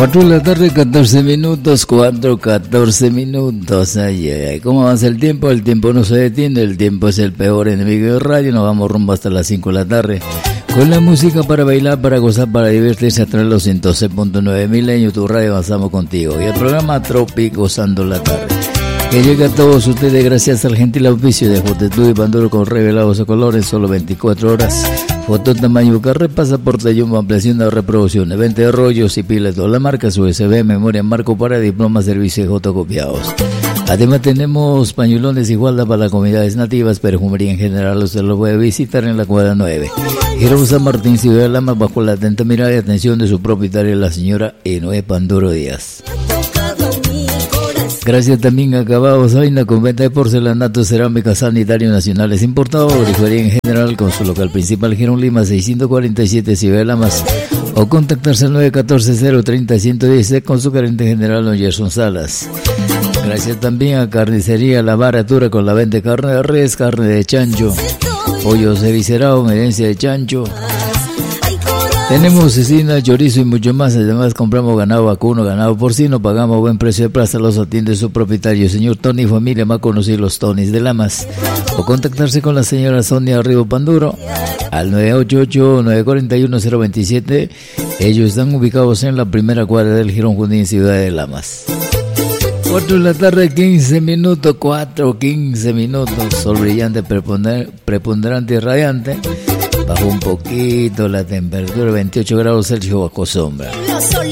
4 de la tarde, 14 minutos, 14 minutos. Ay, ay, ay. ¿Cómo avanza el tiempo? El tiempo no se detiene, el tiempo es el peor enemigo de radio. Nos vamos rumbo hasta las 5 de la tarde. Con la música para bailar, para gozar, para divertirse a través de los 106.9 Milenio, tu radio, avanzamos contigo. Y el programa Tropic Gozando la Tarde, que llega a todos ustedes gracias al gentil auspicio de Fotetud y Panduro con revelados a colores, solo 24 horas. Foto tamaño carre, pasaporte y ampliación de reproducción, venta de rollos y pilas, todas las marcas USB, memoria, marco para diplomas, servicios y fotocopiados. Además tenemos pañulones y guarda para las comunidades nativas, perfumería en general, usted lo puede visitar en la cuadra 9. Girón San Martín, Ciudad de Lamas, bajo la atenta mirada y atención de su propietaria, la señora Enoe Panduro Díaz. Gracias también a Acabados Vaina, con venta de porcelanato, cerámica, sanitario nacionales importados, grifería en general, con su local principal Girón Lima 647 Ciudad de Lamas, o contactarse al 914-030-110 con su gerente general don Gerson Salas. Gracias también a Carnicería La Baratura, con la venta de carne de res, carne de chancho, pollo cevicerado, herencia de chancho. Tenemos cecina, chorizo y mucho más. Además compramos ganado vacuno, ganado porcino, pagamos buen precio de plaza, los atiende su propietario, señor Tony Familia, más conocido los Tonys de Lamas. O contactarse con la señora Sonia Arribo Panduro al 988-941-027. Ellos están ubicados en la primera cuadra del Girón Junín, Ciudad de Lamas. 4 de la tarde, 15 minutos, 15 minutos. Sol brillante, preponderante y radiante. Bajó un poquito la temperatura, 28 grados Celsius bajo sombra.